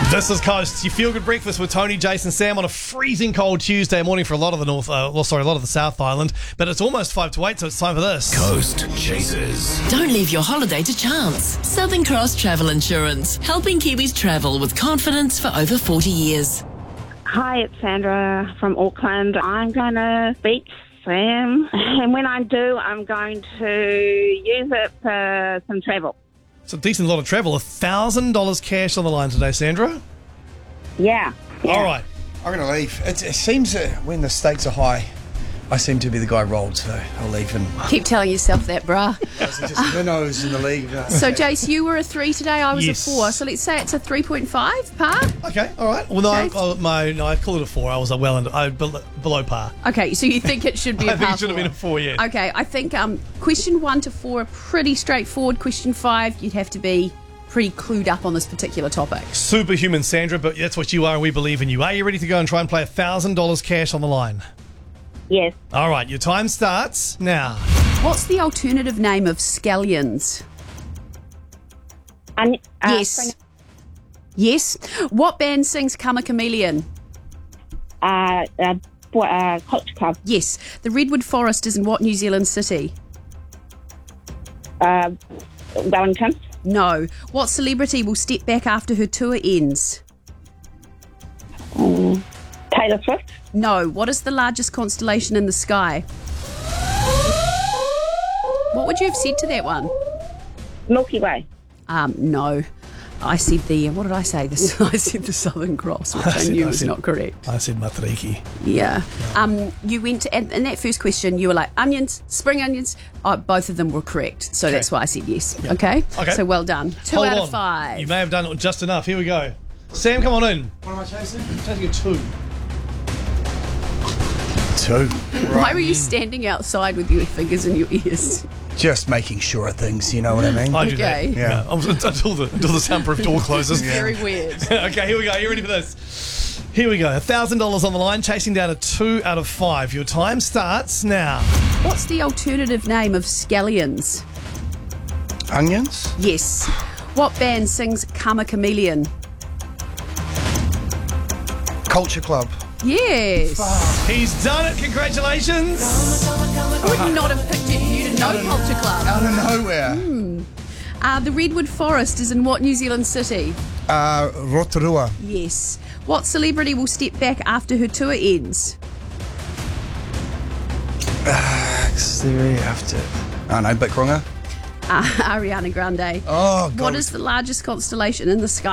This is Coast. You feel good breakfast with Tony, Jason, Sam on a freezing cold Tuesday morning for a lot of the a lot of the South Island. But it's almost 5 to 8, so it's time for this. Coast Chasers. Don't leave your holiday to chance. Southern Cross Travel Insurance, helping Kiwis travel with confidence for over 40 years. Hi, it's Sandra from Auckland. I'm going to beat Sam, and when I do, I'm going to use it for some travel. It's a decent lot of travel. $1,000 cash on the line today, Sandra. Yeah. All right. I'm going to leave. It seems that when the stakes are high, I seem to be the guy rolled, so I'll leave. And Keep telling yourself that, bruh. just minnows in the league. So, Jace, you were a 3 today. I was Yes. a 4. So let's say it's a 3.5 par. Okay. All right. Well, no, Okay. I call it a 4. I was below par. Okay, so you think it should be a I think par it should have been a 4. Yeah. Okay, I think question 1 to 4 are pretty straightforward. Question 5, you'd have to be pretty clued up on this particular topic. Superhuman, Sandra, but that's what you are, and we believe in you. Are you ready to go and try and play $1,000 cash on the line? Yes. All right. Your time starts now. What's the alternative name of scallions? Yes. Yes. What band sings Come a Chameleon? Culture Club. Yes. The Redwood Forest is in what New Zealand city? Wellington. No. What celebrity will step back after her tour ends? Taylor Swift. No. What is the largest constellation in the sky? What would you have said to that one? Milky Way. No. I said what did I say? I said the Southern Cross, which I knew was not correct. I said Matariki. Yeah. You went to, in that first question, you were like, onions, spring onions. Both of them were correct. So that's why I said yes. Yep. Okay? Okay. So well done. 2 Hold out on. of 5. You may have done it just enough. Here we go. Sam, come on in. What am I chasing? I'm chasing a 2. 2. Why were you standing outside with your fingers in your ears? Just making sure of things, you know what I mean? I do that. Okay. Yeah. Until the soundproof door closes. Very weird. Okay, here we go. Are you ready for this? Here we go. $1,000 on the line, chasing down a 2 out of 5. Your time starts now. What's the alternative name of scallions? Onions? Yes. What band sings Come a Chameleon? Culture Club. Yes. He's done it. Congratulations. I would not have pictured you to know Culture Club. Out of nowhere. The Redwood Forest is in what New Zealand city? Rotorua. Yes. What celebrity will step back after her tour ends? Oh no, Bikronga. Ariana Grande. Oh, God. What is the largest constellation in the sky?